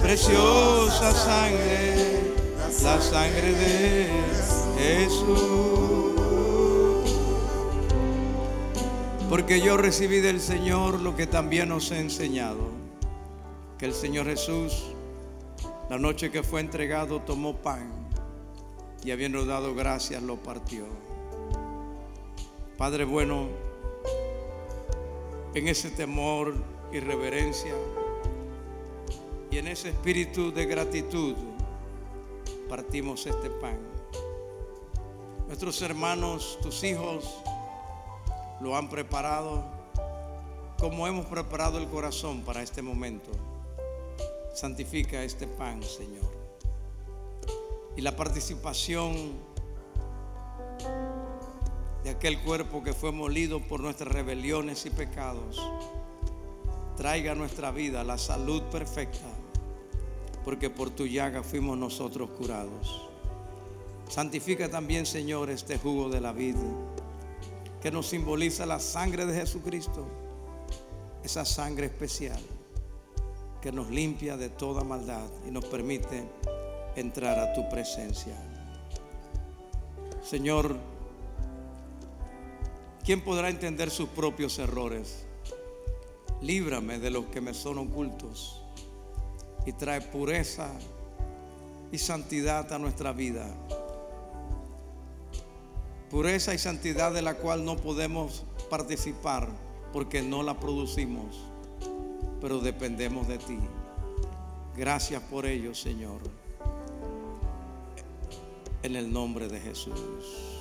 preciosa sangre, la sangre de Jesús. Porque yo recibí del Señor lo que también os he enseñado, que el Señor Jesús, la noche que fue entregado, tomó pan y habiendo dado gracias lo partió. Padre bueno, en ese temor y reverencia y en ese espíritu de gratitud partimos este pan. Nuestros hermanos, tus hijos, lo han preparado como hemos preparado el corazón para este momento. Santifica este pan, Señor, y la participación de aquel cuerpo que fue molido por nuestras rebeliones y pecados traiga a nuestra vida la salud perfecta, porque por tu llaga fuimos nosotros curados. Santifica también, Señor, este jugo de la vid que nos simboliza la sangre de Jesucristo, esa sangre especial que nos limpia de toda maldad y nos permite entrar a tu presencia. Señor, ¿quién podrá entender sus propios errores? Líbrame de los que me son ocultos y trae pureza y santidad a nuestra vida. Pureza y santidad de la cual no podemos participar porque no la producimos, pero dependemos de ti. Gracias por ello, Señor, en el nombre de Jesús.